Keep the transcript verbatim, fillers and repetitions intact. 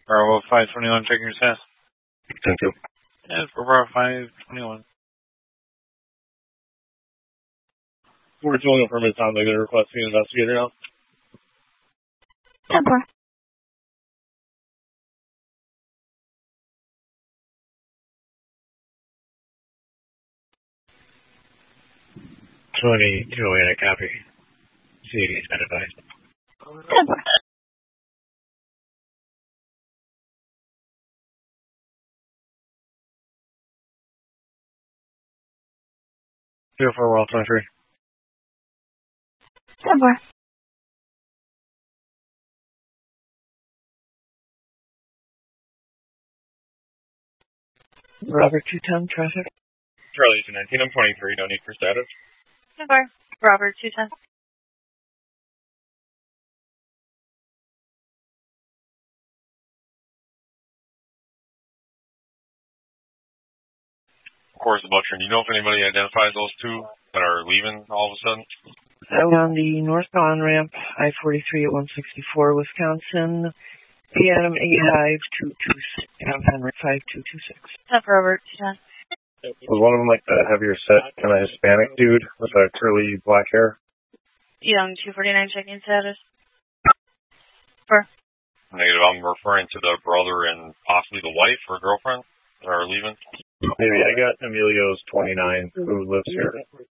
Bravo five twenty-one, checking your status. Thank you. And for Bravo five twenty-one. We're doing it for Midtown. They're going to request the investigator now. ten four. twenty, two oh eight, I copy. C A D's been advised. ten four. zero four, World twenty-three. ten four. Robert two ten, traffic. Charlie two nineteen, I'm twenty-three, no need for status. ten four. Robert two ten. Of course, the Butcher. Do you know if anybody identifies those two that are leaving all of a sudden? Out on the northbound ramp, I forty-three at one sixty-four, Wisconsin, P M eight five two two six, M Henry five two two six. ten four, Robert two ten. Was one of them like the heavier set, kind of Hispanic dude with a curly black hair? Young two forty-nine, checking status. four. Negative, I'm referring to the brother and possibly the wife or girlfriend that are leaving. Maybe I got Emilio's twenty-nine who lives here.